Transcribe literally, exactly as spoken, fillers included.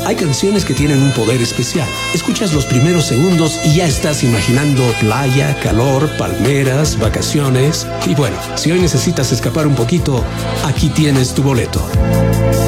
Hay canciones que tienen un poder especial. Escuchas los primeros segundos y ya estás imaginando playa, calor, palmeras, vacaciones. Y bueno, si hoy necesitas escapar un poquito, aquí tienes tu boleto.